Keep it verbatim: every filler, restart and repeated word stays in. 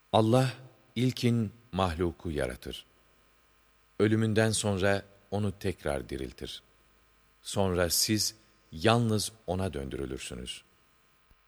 Allah ilkin mahluku yaratır. Ölümünden sonra onu tekrar diriltir. Sonra siz yalnız ona döndürülürsünüz.